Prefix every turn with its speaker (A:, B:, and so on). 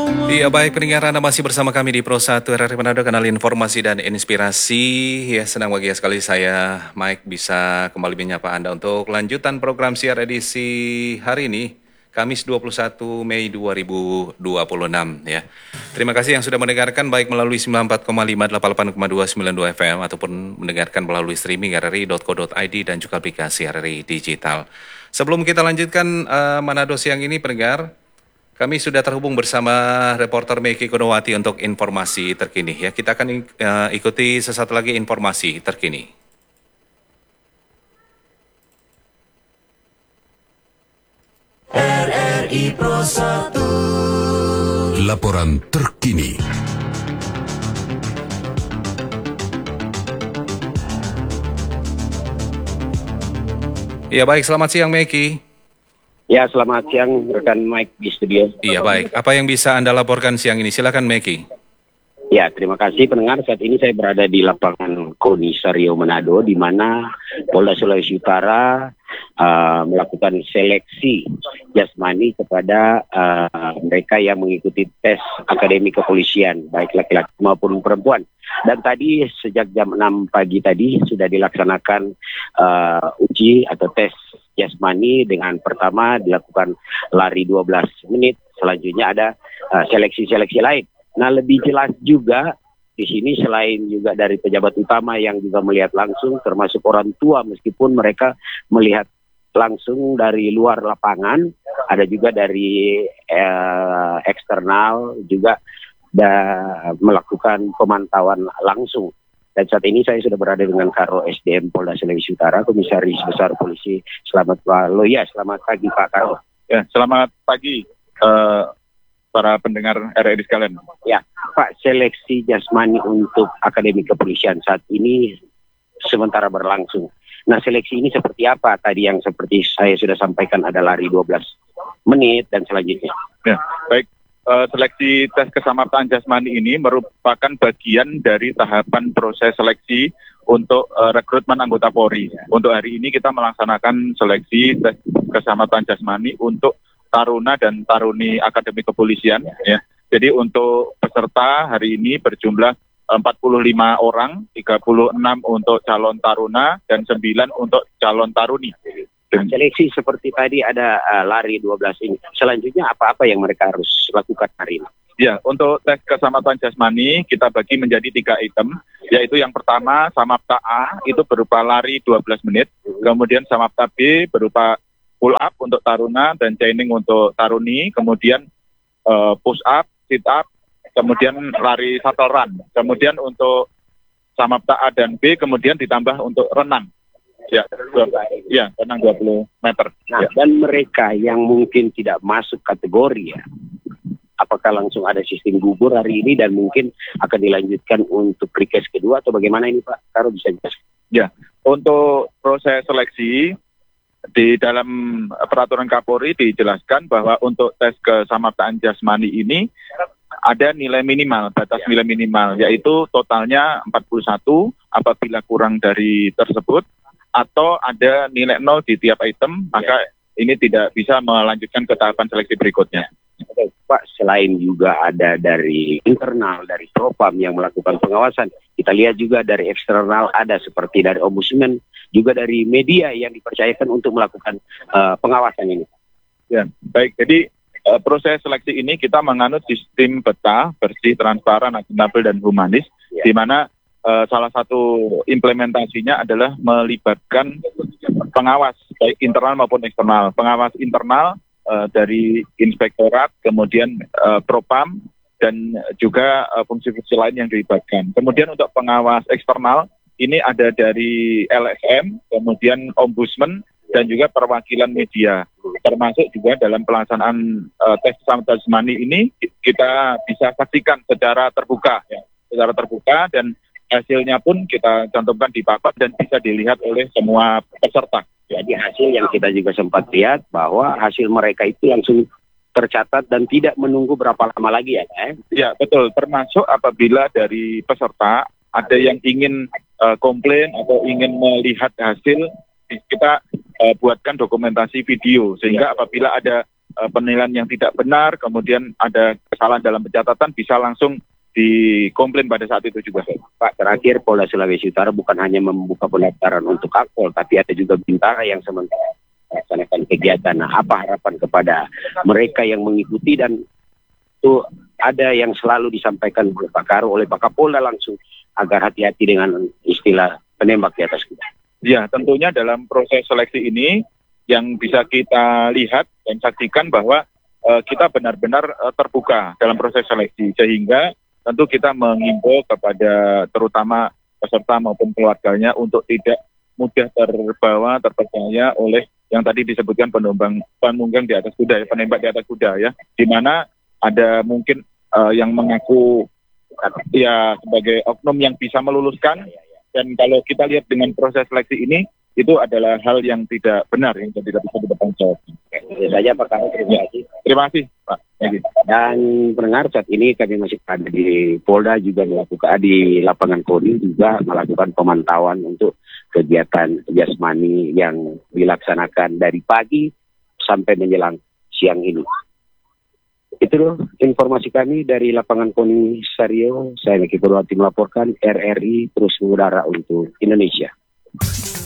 A: Iya baik pendengar, Anda masih bersama kami di Pro 1 RRI Manado, kanal informasi dan inspirasi. Ya senang bahagia sekali saya Mike bisa kembali menyapa Anda untuk lanjutan program siar edisi hari ini, Kamis 21 Mei 2026 ya. Terima kasih yang sudah mendengarkan baik melalui 94,5, 88,2, 92 FM ataupun mendengarkan melalui streaming rri.co.id dan juga aplikasi RRI Digital. Sebelum kita lanjutkan Manado siang ini pendengar, kami sudah terhubung bersama reporter Meki Konowati untuk informasi terkini. Ya, kita akan ikuti sesaat lagi informasi terkini.
B: RRI Pro 1.
C: Laporan terkini.
A: Ya baik, selamat siang Meki.
D: Ya, selamat siang rekan Mike di studio.
A: Iya baik, apa yang bisa Anda laporkan siang ini? Silakan Meki.
D: Ya, terima kasih pendengar. Saat ini saya berada di lapangan Konisario Manado, di mana Polda Sulawesi Utara melakukan seleksi jasmani kepada mereka yang mengikuti tes akademi kepolisian, baik laki-laki maupun perempuan. Dan tadi sejak jam 6 pagi tadi sudah dilaksanakan uji atau tes jasmani, dengan pertama dilakukan lari 12 menit, selanjutnya ada seleksi-seleksi lain. Nah, lebih jelas juga di sini selain juga dari pejabat utama yang juga melihat langsung, termasuk orang tua meskipun mereka melihat langsung dari luar lapangan, ada juga dari eksternal juga melakukan pemantauan langsung. Dan saat ini saya sudah berada dengan Karo SDM Polda Sulawesi Utara, Komisaris Besar Polisi. Selamat pagi Pak Karo.
E: Ya, selamat pagi para pendengar RRI sekalian.
D: Ya, Pak, seleksi jasmani untuk Akademi Kepolisian saat ini sementara berlangsung. Nah, seleksi ini seperti apa? Tadi yang seperti saya sudah sampaikan ada lari 12 menit dan selanjutnya.
E: Ya, baik. Seleksi tes keselamatan jasmani ini merupakan bagian dari tahapan proses seleksi untuk rekrutmen anggota Polri. Untuk hari ini kita melaksanakan seleksi tes keselamatan jasmani untuk taruna dan taruni Akademi Kepolisian. Ya. Jadi untuk peserta hari ini berjumlah 45 orang, 36 untuk calon taruna dan 9 untuk calon taruni.
D: Seleksi seperti tadi ada lari 12 ini. Selanjutnya apa-apa yang mereka harus lakukan hari ini?
E: Ya, untuk tes keselamatan jasmani kita bagi menjadi 3 item, yaitu yang pertama Samapta A itu berupa lari 12 menit, kemudian Samapta B berupa pull up untuk taruna dan chaining untuk taruni, kemudian push up, sit up, kemudian lari shuttle run. Kemudian untuk Samapta A dan B kemudian ditambah untuk renang. Ya, renang 20 meter.
D: Nah,
E: ya.
D: Dan mereka yang mungkin tidak masuk kategori ya, apakah langsung ada sistem gugur hari ini dan mungkin akan dilanjutkan untuk pre-case kedua atau bagaimana ini Pak? Karo bisa jelaskan?
E: Ya, untuk proses seleksi di dalam peraturan Kapolri dijelaskan bahwa untuk tes kesamaptaan jasmani ini ada nilai minimal, batas nilai minimal, yaitu totalnya 41 apabila kurang dari tersebut, atau ada nilai 0 di tiap item, maka ini tidak bisa melanjutkan ke tahapan seleksi berikutnya.
D: Oke, Pak, selain juga ada dari internal, dari Propam yang melakukan pengawasan, kita lihat juga dari eksternal ada seperti dari Ombudsman, juga dari media yang dipercayakan untuk melakukan pengawasan ini.
E: Ya, baik. Jadi proses seleksi ini kita menganut sistem peta, bersih, transparan, akuntabel, dan humanis, di mana salah satu implementasinya adalah melibatkan pengawas, baik internal maupun eksternal. Pengawas internal dari inspektorat, kemudian Propam, dan juga fungsi-fungsi lain yang dilibatkan. Kemudian untuk pengawas eksternal, ini ada dari LSM, kemudian Ombudsman, dan juga perwakilan media. Termasuk juga dalam pelaksanaan tes keselamatan jasmani ini, kita bisa saksikan secara terbuka, ya, secara terbuka, dan hasilnya pun kita cantumkan di papan dan bisa dilihat oleh semua peserta.
D: Jadi hasil yang kita juga sempat lihat bahwa hasil mereka itu langsung tercatat dan tidak menunggu berapa lama lagi ya.
E: Ya, betul. Termasuk apabila dari peserta ada yang ingin komplain atau ingin melihat hasil, kita buatkan dokumentasi video sehingga apabila ada penilaian yang tidak benar, kemudian ada kesalahan dalam pencatatan, bisa langsung dikomplain pada saat itu juga.
D: Pak, terakhir Polda Sulawesi Utara bukan hanya membuka pendaftaran untuk Akpol, tapi ada juga Bintara yang sementara melaksanakan kegiatan. Nah, apa harapan kepada mereka yang mengikuti, dan itu ada yang selalu disampaikan oleh Pak Karo, oleh Pak Kapolda langsung, agar hati-hati dengan istilah penembak di atas kuda.
E: Ya, tentunya dalam proses seleksi ini yang bisa kita lihat dan saksikan bahwa kita benar-benar terbuka dalam proses seleksi, sehingga tentu kita mengimbau kepada terutama peserta maupun keluarganya untuk tidak mudah terbawa, terpercaya oleh yang tadi disebutkan penunggang di atas kuda, penembak di atas kuda ya, di mana ada mungkin yang mengaku ya sebagai oknum yang bisa meluluskan, dan kalau kita lihat dengan proses seleksi ini itu adalah hal yang tidak benar, yang tidak bisa dipertanggungjawabkan.
D: Itu saja Pak Karo, terima kasih.
E: Terima kasih Pak.
D: Dan pendengar, saat ini kami masih ada di Polda, juga melakukan di lapangan KONI juga melakukan pemantauan untuk kegiatan jasmani yang dilaksanakan dari pagi sampai menjelang siang ini. Itu loh informasi kami dari lapangan KONI Sario. Saya Meki Purwati melaporkan, RRI terus mengudara untuk Indonesia.